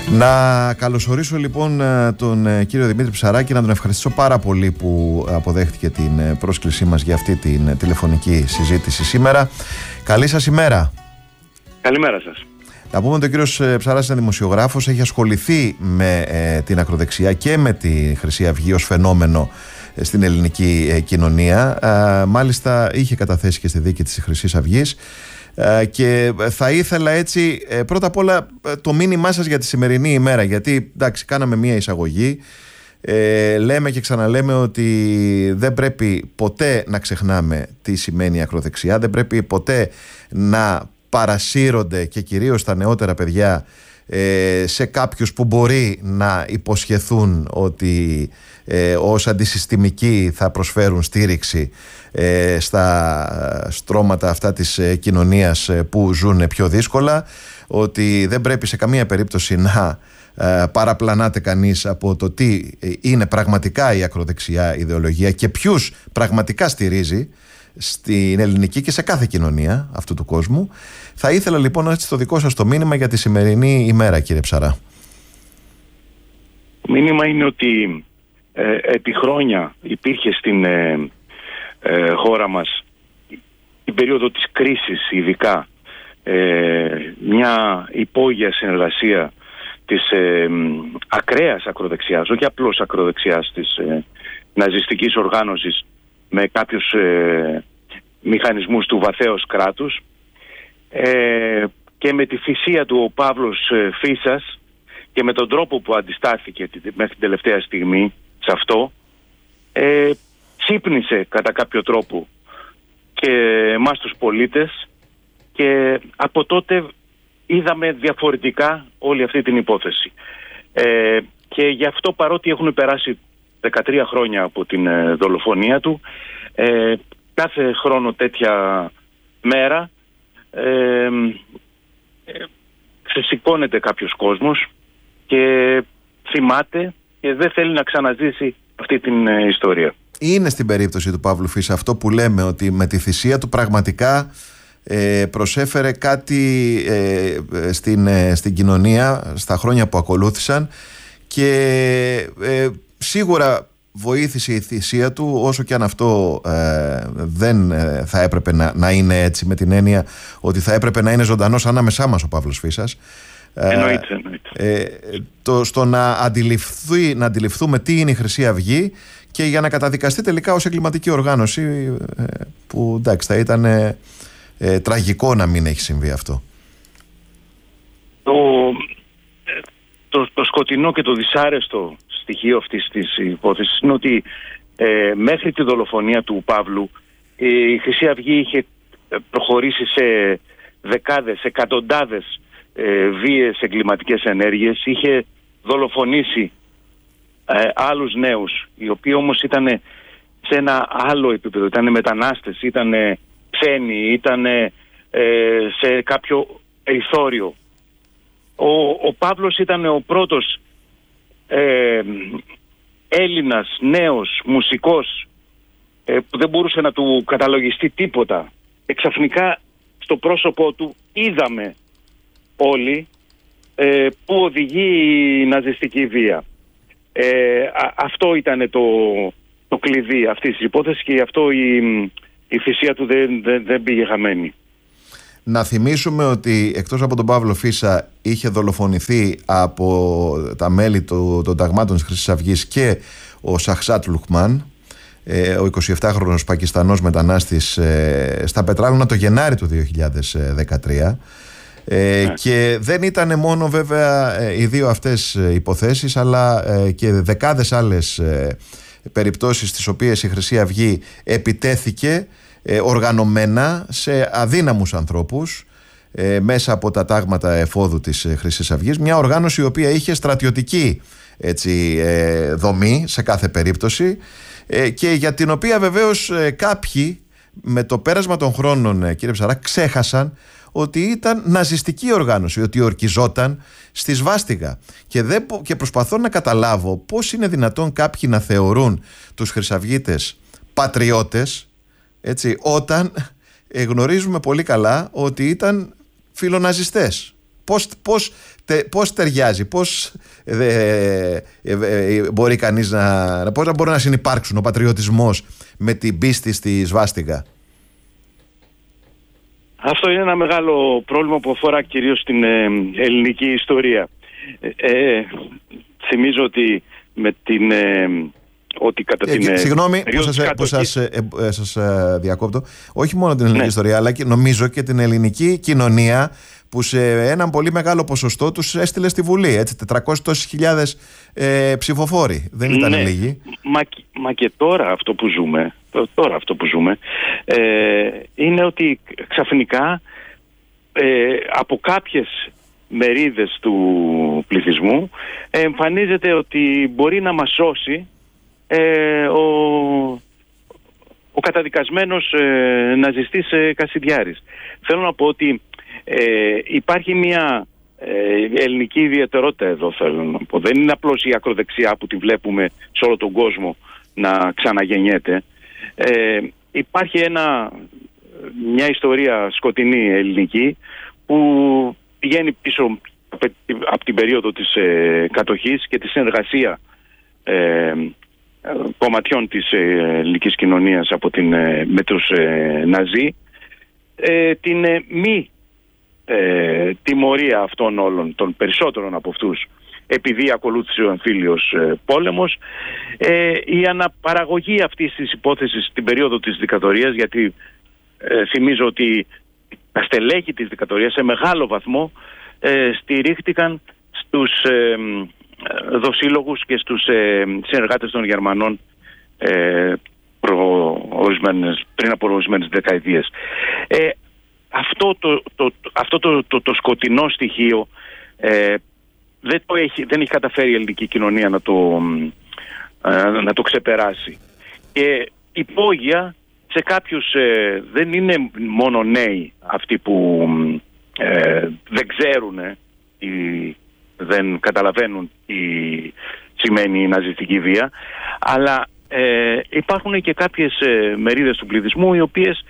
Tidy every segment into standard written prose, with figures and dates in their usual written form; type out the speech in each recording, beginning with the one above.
Να καλωσορίσω λοιπόν τον κύριο Δημήτρη Ψαράκη, να τον ευχαριστήσω πάρα πολύ που αποδέχτηκε την πρόσκλησή μας για αυτή την τηλεφωνική συζήτηση σήμερα. Καλή σας ημέρα. Καλημέρα σας. Να πούμε ότι ο κύριος Ψαράκης είναι δημοσιογράφος, έχει ασχοληθεί με την ακροδεξιά και με τη Χρυσή Αυγή ως φαινόμενο στην ελληνική κοινωνία. Μάλιστα είχε καταθέσει και στη δίκη της Χρυσής Αυγής. Και θα ήθελα έτσι πρώτα απ' όλα το μήνυμά σας για τη σημερινή ημέρα, γιατί εντάξει, κάναμε μία εισαγωγή, λέμε και ξαναλέμε ότι δεν πρέπει ποτέ να ξεχνάμε τι σημαίνει η ακροδεξιά, δεν πρέπει ποτέ να παρασύρονται και κυρίως τα νεότερα παιδιά σε κάποιους που μπορεί να υποσχεθούν ότι ως αντισυστημικοί θα προσφέρουν στήριξη στα στρώματα αυτά της κοινωνίας που ζουν πιο δύσκολα, ότι δεν πρέπει σε καμία περίπτωση να παραπλανάται κανείς από το τι είναι πραγματικά η ακροδεξιά ιδεολογία και ποιους πραγματικά στηρίζει στην ελληνική και σε κάθε κοινωνία αυτού του κόσμου. Θα ήθελα λοιπόν έτσι το δικό σας το μήνυμα για τη σημερινή ημέρα, κύριε Ψαρά. Το μήνυμα είναι ότι επί χρόνια υπήρχε στην χώρα μας την περίοδο της κρίσης ειδικά μια υπόγεια συνεργασία της ακραίας ακροδεξιάς, όχι απλώς ακροδεξιάς, της ναζιστικής οργάνωσης με κάποιους μηχανισμούς του βαθέως κράτους, και με τη θυσία του ο Παύλος Φίσας και με τον τρόπο που αντιστάθηκε μέχρι την τελευταία στιγμή σε αυτό, ξύπνησε κατά κάποιο τρόπο και εμάς τους πολίτες, και από τότε είδαμε διαφορετικά όλη αυτή την υπόθεση. Και γι' αυτό, παρότι έχουν περάσει 13 χρόνια από την δολοφονία του, κάθε χρόνο τέτοια μέρα ξεσηκώνεται κάποιος κόσμος και θυμάται και δεν θέλει να ξαναζήσει αυτή την ιστορία. Είναι στην περίπτωση του Παύλου Φίσα αυτό που λέμε, ότι με τη θυσία του πραγματικά προσέφερε κάτι στην κοινωνία στα χρόνια που ακολούθησαν, και σίγουρα βοήθησε η θυσία του, όσο και αν αυτό δεν θα έπρεπε να είναι έτσι, με την έννοια ότι θα έπρεπε να είναι ζωντανός ανάμεσά μας ο Παύλος Φίσας. Εννοείται. Στο να αντιληφθούμε τι είναι η Χρυσή Αυγή και για να καταδικαστεί τελικά ως εγκληματική οργάνωση, που εντάξει, θα ήταν τραγικό να μην έχει συμβεί αυτό. Το σκοτεινό και το δυσάρεστο στοιχείο αυτής της υπόθεσης είναι ότι μέχρι τη δολοφονία του Παύλου η Χρυσή Αυγή είχε προχωρήσει σε δεκάδες, εκατοντάδες βίαιες εγκληματικές ενέργειες, είχε δολοφονήσει άλλους νέους, οι οποίοι όμως ήταν σε ένα άλλο επίπεδο, ήταν μετανάστες, ήταν ξένοι, ήταν σε κάποιο περιθώριο. Ο Παύλος ήταν ο πρώτος Έλληνας νέος μουσικός που δεν μπορούσε να του καταλογιστεί τίποτα. Ξαφνικά στο πρόσωπό του είδαμε όλοι που οδηγεί η ναζιστική βία. Αυτό ήταν το κλειδί αυτής της υπόθεσης, και γι' αυτό η θυσία του δεν πήγε χαμένη. Να θυμίσουμε ότι εκτός από τον Παύλο Φίσα είχε δολοφονηθεί από τα μέλη των ταγμάτων της Χρυσής Αυγής και ο Σαχσάτ Λουχμάν, ο 27χρονος Πακιστανός μετανάστης, στα Πετράλωνα το Γενάρη του 2013. Και δεν ήταν μόνο βέβαια οι δύο αυτές υποθέσεις, αλλά και δεκάδες άλλες περιπτώσεις στις οποίες η Χρυσή Αυγή επιτέθηκε οργανωμένα σε αδύναμους ανθρώπους μέσα από τα τάγματα εφόδου της Χρυσής Αυγής, μια οργάνωση η οποία είχε στρατιωτική δομή σε κάθε περίπτωση, και για την οποία βεβαίως κάποιοι με το πέρασμα των χρόνων, κύριε Ψαρά, ξέχασαν ότι ήταν ναζιστική οργάνωση, ότι ορκιζόταν στη σβάστιγα. Και προσπαθώ να καταλάβω πώς είναι δυνατόν κάποιοι να θεωρούν τους χρυσαυγίτες πατριώτες, έτσι, όταν γνωρίζουμε πολύ καλά ότι ήταν φιλοναζιστές. Πώς πώς ταιριάζει, πώς μπορεί κανείς πώς να μπορεί να συνυπάρξουν ο πατριωτισμός με την πίστη στη σβάστηκα? Αυτό είναι ένα μεγάλο πρόβλημα που αφορά κυρίως την ελληνική ιστορία. Θυμίζω ότι με την... ότι κατά την συγγνώμη που σας διακόπτω. Όχι μόνο την ελληνική ιστορία, αλλά και νομίζω και την ελληνική κοινωνία, που σε έναν πολύ μεγάλο ποσοστό τους έστειλε στη Βουλή. Έτσι, 400.000 ψηφοφόροι. Δεν ήταν λίγοι. Μα και τώρα αυτό που ζούμε, είναι ότι ξαφνικά από κάποιες μερίδες του πληθυσμού εμφανίζεται ότι μπορεί να μας σώσει ο καταδικασμένος ναζιστής Κασιδιάρης. Θέλω να πω ότι υπάρχει μια ελληνική ιδιαιτερότητα εδώ, θέλω να πω. Δεν είναι απλώς η ακροδεξιά που τη βλέπουμε σε όλο τον κόσμο να ξαναγεννιέται. Υπάρχει μια ιστορία σκοτεινή ελληνική που πηγαίνει πίσω από την περίοδο της κατοχής και τη συνεργασία κομματιών της ελληνικής κοινωνίας με τους Ναζί, την μη τιμωρία αυτών όλων, των περισσότερων από αυτούς, επειδή ακολούθησε ο εμφύλιος πόλεμος, η αναπαραγωγή αυτής της υπόθεσης στην περίοδο της δικτατορίας, γιατί θυμίζω ότι τα στελέχη της δικτατορίας σε μεγάλο βαθμό στηρίχτηκαν στους δοσύλλογους και στους συνεργάτες των Γερμανών πριν από ορισμένες δεκαετίες. Αυτό το σκοτεινό στοιχείο δεν έχει καταφέρει η ελληνική κοινωνία να το ξεπεράσει. Και υπόγεια σε κάποιους, δεν είναι μόνο νέοι αυτοί που δεν ξέρουν ή δεν καταλαβαίνουν τι σημαίνει η ναζιστική βία, αλλά υπάρχουν και κάποιες μερίδες του πληθυσμού οι οποίες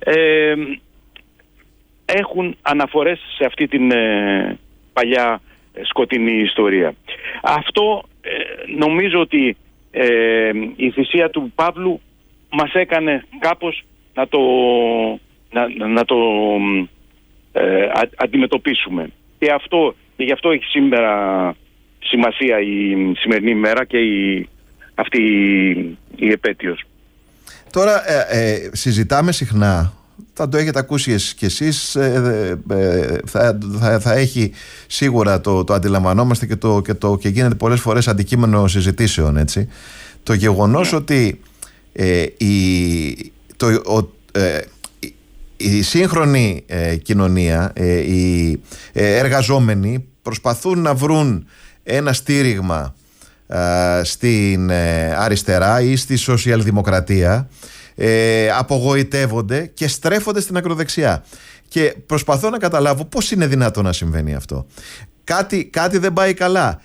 έχουν αναφορές σε αυτή την παλιά σκοτεινή ιστορία. Αυτό νομίζω ότι η θυσία του Παύλου μας έκανε κάπως να το αντιμετωπίσουμε. Και γι' αυτό έχει σήμερα σημασία η σημερινή μέρα και αυτή η επέτειος. Τώρα συζητάμε συχνά, θα το έχετε ακούσει κι εσείς, θα έχει σίγουρα, το αντιλαμβανόμαστε και γίνεται πολλές φορές αντικείμενο συζητήσεων, έτσι. Το γεγονός ότι η σύγχρονη κοινωνία, οι εργαζόμενοι προσπαθούν να βρουν ένα στήριγμα στην αριστερά ή στη σοσιαλδημοκρατία, απογοητεύονται και στρέφονται στην ακροδεξιά. Και προσπαθώ να καταλάβω πώς είναι δυνατόν να συμβαίνει αυτό. Κάτι δεν πάει καλά.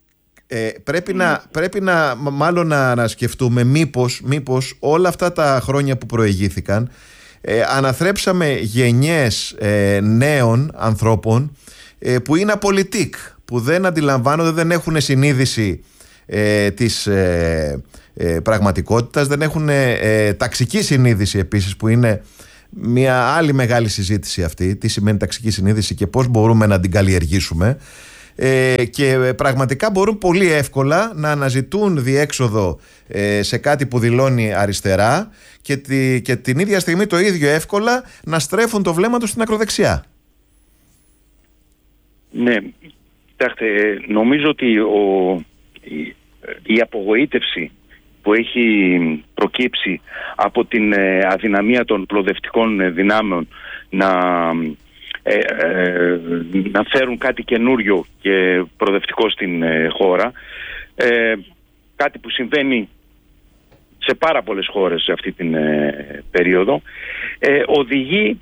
Πρέπει να σκεφτούμε μήπως όλα αυτά τα χρόνια που προηγήθηκαν αναθρέψαμε γενιές νέων ανθρώπων που είναι απολυτικ, που δεν αντιλαμβάνονται, δεν έχουν συνείδηση της πραγματικότητας, δεν έχουν ταξική συνείδηση επίσης, που είναι μια άλλη μεγάλη συζήτηση αυτή, τι σημαίνει ταξική συνείδηση και πώς μπορούμε να την καλλιεργήσουμε, και πραγματικά μπορούν πολύ εύκολα να αναζητούν διέξοδο σε κάτι που δηλώνει αριστερά και την ίδια στιγμή το ίδιο εύκολα να στρέφουν το βλέμμα τους στην ακροδεξιά. Ναι, κοιτάξτε, νομίζω ότι η απογοήτευση που έχει προκύψει από την αδυναμία των προοδευτικών δυνάμεων να φέρουν κάτι καινούριο και προοδευτικό στην χώρα, κάτι που συμβαίνει σε πάρα πολλές χώρες σε αυτή την περίοδο, οδηγεί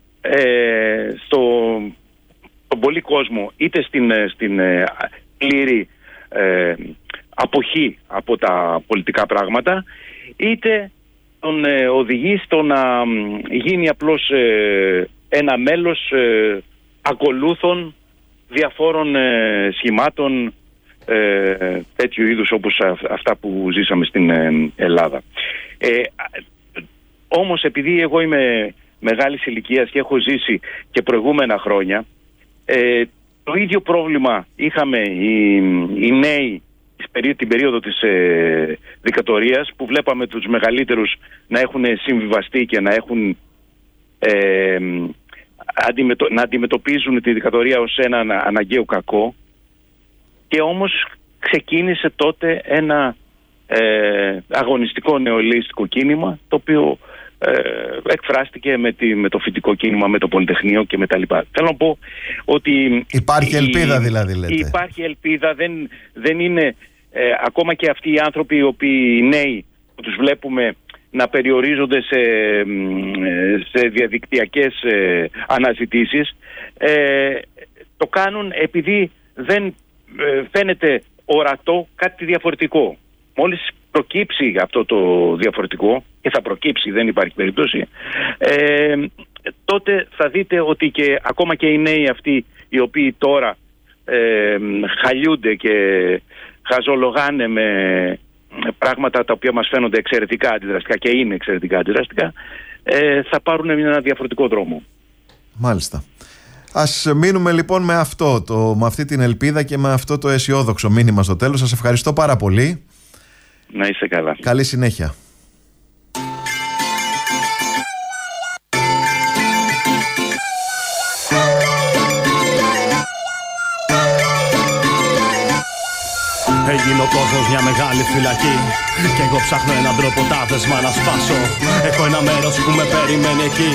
στον πολύ κόσμο είτε στην πλήρη αποχή από τα πολιτικά πράγματα, είτε τον οδηγεί στο να γίνει απλώς ένα μέλος ακολούθων διαφόρων σχημάτων τέτοιου είδους όπως αυτά που ζήσαμε στην Ελλάδα. Όμως επειδή εγώ είμαι μεγάλης ηλικίας και έχω ζήσει και προηγούμενα χρόνια, το ίδιο πρόβλημα είχαμε οι νέοι την περίοδο της δικτατορίας, που βλέπαμε τους μεγαλύτερους να έχουν συμβιβαστεί και να έχουν να αντιμετωπίζουν τη δικτατορία ως ένα αναγκαίο κακό, και όμως ξεκίνησε τότε ένα αγωνιστικό νεοελληνιστικό κίνημα, το οποίο εκφράστηκε με το φοιτητικό κίνημα, με το Πολυτεχνείο και με τα λοιπά. Θέλω να πω ότι υπάρχει ελπίδα, δηλαδή λέτε. Υπάρχει ελπίδα, δεν είναι ακόμα και αυτοί οι άνθρωποι οι νέοι που τους βλέπουμε να περιορίζονται σε διαδικτυακές αναζητήσεις, το κάνουν επειδή δεν φαίνεται ορατό κάτι διαφορετικό. Μόλις προκύψει αυτό το διαφορετικό, και θα προκύψει, δεν υπάρχει περίπτωση, τότε θα δείτε ότι και ακόμα και οι νέοι αυτοί οι οποίοι τώρα χαλιούνται και χαζολογάνε με πράγματα τα οποία μας φαίνονται εξαιρετικά αντιδραστικά, και είναι εξαιρετικά αντιδραστικά, θα πάρουν ένα διαφορετικό δρόμο. Μάλιστα. Ας μείνουμε λοιπόν με με αυτή την ελπίδα και με αυτό το αισιόδοξο μήνυμα στο τέλος. Σας ευχαριστώ πάρα πολύ. Να είστε καλά. Καλή συνέχεια. Έγινε ο κόσμος μια μεγάλη φυλακή κι εγώ ψάχνω έναν τρόπο τα δεσμά να σπάσω. Έχω ένα μέρος που με περιμένει εκεί.